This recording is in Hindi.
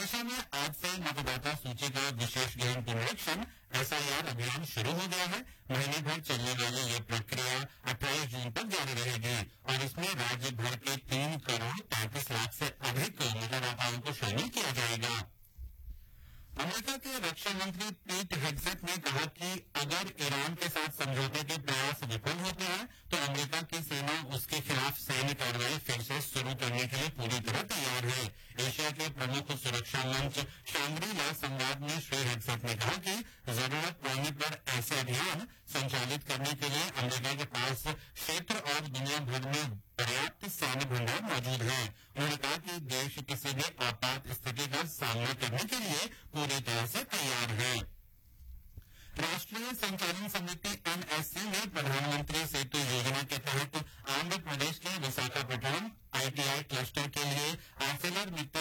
ओडिशा में आज से मतदाता सूची का विशेष गहन पुनरीक्षण एसआईआर अभियान शुरू हो गया है। महीने भर चलने वाली ये प्रक्रिया 28 जून तक जारी रहेगी और इसमें राज्य भर के 3,35,00,000 से अधिक मतदाताओं को शामिल किया जाएगा। अमेरिका के रक्षा मंत्री पीट हेग्सेट ने कहा कि अगर ईरान के साथ समझौते के प्रयास विफल होते हैं तो अमेरिका की सेना उसके खिलाफ सैन्य कार्रवाई फिर से शुरू करने के लिए पूरी तरह तैयार है। एशिया के प्रमुख सुरक्षा मंच शांग्री-ला संवाद में श्री हेग्सेट ने कहा कि जरूरत पड़ने पर ऐसे अभियान संचालित करने के लिए अमेरिका के पास क्षेत्र और दुनिया भर में पर्याप्त सैन्य भंडार मौजूद है। उन्होंने कहा कि देश किसी भी आपात स्थिति का सामना करने के लिए पूरी तरह से तैयार है। राष्ट्रीय संचालन समिति एनएससी ने प्रधानमंत्री सेतु योजना के तहत आंध्र प्रदेश के विशाखापट्टनम आईटीआई क्लस्टर के लिए आर्सेलर मित्तल